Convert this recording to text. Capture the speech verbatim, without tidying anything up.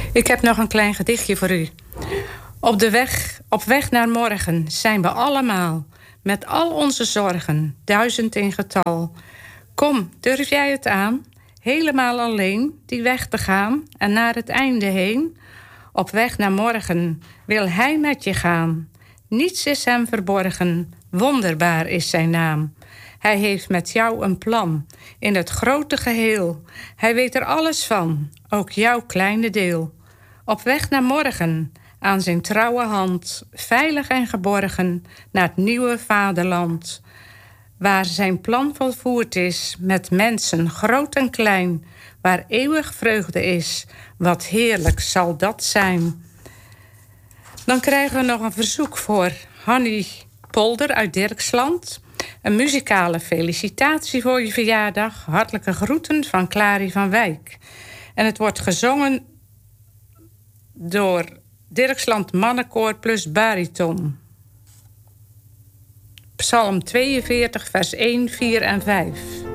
Ik heb nog een klein gedichtje voor u. Op de weg, op weg naar morgen zijn we allemaal, met al onze zorgen, duizend in getal. Kom, durf jij het aan, helemaal alleen, die weg te gaan en naar het einde heen? Op weg naar morgen wil hij met je gaan. Niets is hem verborgen, wonderbaar is zijn naam. Hij heeft met jou een plan, in het grote geheel. Hij weet er alles van, ook jouw kleine deel. Op weg naar morgen, aan zijn trouwe hand, veilig en geborgen naar het nieuwe vaderland. Waar zijn plan volvoerd is, met mensen groot en klein. Waar eeuwig vreugde is, wat heerlijk zal dat zijn. Dan krijgen we nog een verzoek voor Hanny Polder uit Dirksland. Een muzikale felicitatie voor je verjaardag. Hartelijke groeten van Clary van Wijk. En het wordt gezongen door Dirksland Mannenkoor plus bariton. Psalm tweeënveertig, vers één, vier en vijf.